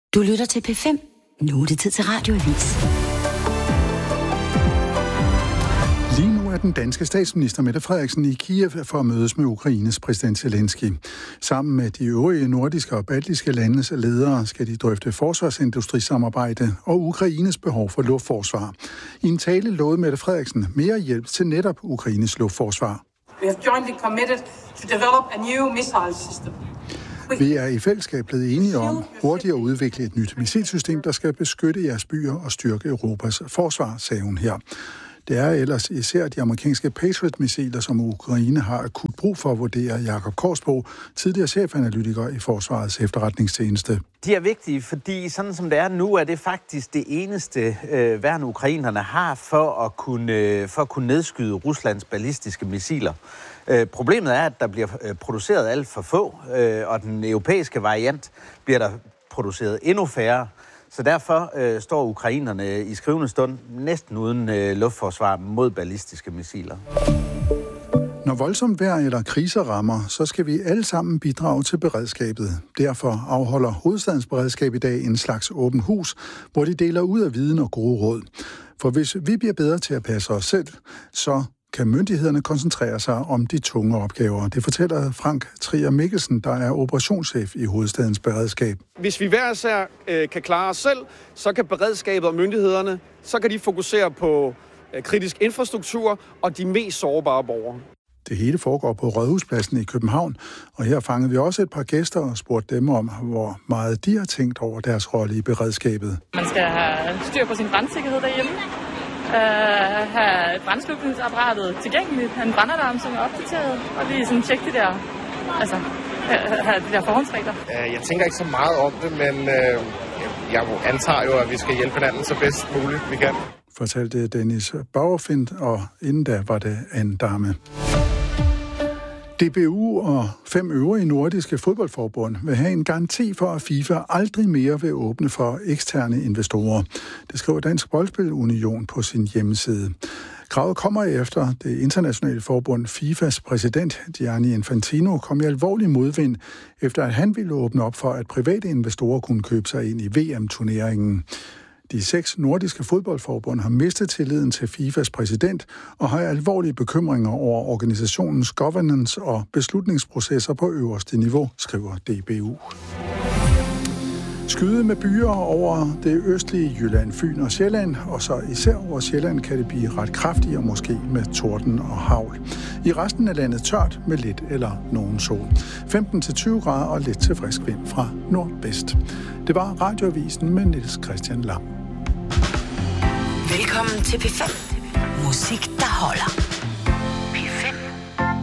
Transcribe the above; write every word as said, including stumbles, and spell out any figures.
Du lytter til P fem. Nu er det tid til Radioavis. Lige nu er den danske statsminister Mette Frederiksen i Kiev for at mødes med Ukraines præsident Zelensky. Sammen med de øvrige nordiske og baltiske landes ledere skal de drøfte forsvarsindustrisamarbejde og Ukraines behov for luftforsvar. I en tale lovede Mette Frederiksen mere hjælp til netop Ukraines luftforsvar. We have jointly committed to develop a new missile system. Vi er i fællesskab blevet enige om hurtigt at udvikle et nyt missilsystem, der skal beskytte jeres byer og styrke Europas forsvar, sagde hun her. Det er ellers især de amerikanske Patriot-missiler, som Ukraine har akut brug for, vurderer Jakob Korsbo, tidligere chefanalytiker i Forsvarets efterretningstjeneste. De er vigtige, fordi sådan som det er nu, er det faktisk det eneste øh, værn ukrainerne har for at kunne, øh, for at kunne nedskyde Ruslands ballistiske missiler. Øh, problemet er, at der bliver øh, produceret alt for få, øh, og den europæiske variant bliver der produceret endnu færre. Så derfor øh, står ukrainerne i skrivende stund næsten uden øh, luftforsvar mod ballistiske missiler. Når voldsomt vejr eller kriser rammer, så skal vi alle sammen bidrage til beredskabet. Derfor afholder Hovedstadens Beredskab i dag en slags åben hus, hvor de deler ud af viden og gode råd. For hvis vi bliver bedre til at passe os selv, så kan myndighederne koncentrere sig om de tunge opgaver. Det fortæller Frank Trier Mikkelsen, der er operationschef i Hovedstadens Beredskab. Hvis vi hver især øh, kan klare os selv, så kan beredskabet og myndighederne, så kan de fokusere på øh, kritisk infrastruktur og de mest sårbare borgere. Det hele foregår på Rådhuspladsen i København, og her fangede vi også et par gæster og spurgte dem om, hvor meget de har tænkt over deres rolle i beredskabet. Man skal have styr på sin brandsikkerhed derhjemme. Uh, have brandslukningsapparatet tilgængeligt, have en brandalarm, som er opdateret, og lige sådan tjekke de der, altså, have de der forhåndsregler. Jeg tænker ikke så meget om det, men uh, jeg antager jo, at vi skal hjælpe hinanden så bedst muligt vi kan. Fortalte Dennis Bauerfind, og inden da var det Anne Dame. D B U og fem øvrige nordiske fodboldforbund vil have en garanti for, at FIFA aldrig mere vil åbne for eksterne investorer. Det skriver Dansk Boldspil-Union på sin hjemmeside. Kravet kommer efter det internationale forbund FIFAs præsident Gianni Infantino kom i alvorlig modvind, efter at han ville åbne op for, at private investorer kunne købe sig ind i V M-turneringen. De seks nordiske fodboldforbund har mistet tilliden til FIFAs præsident og har alvorlige bekymringer over organisationens governance og beslutningsprocesser på øverste niveau, skriver D B U. Skyde med byer over det østlige Jylland, Fyn og Sjælland, og så især over Sjælland kan det blive ret kraftigt og måske med torden og hagl. I resten af landet tørt med lidt eller nogen sol. femten til tyve grader og lidt til frisk vind fra nordvest. Det var Radioavisen med Niels Christian Lam. Velkommen til P fem. Musik, der holder.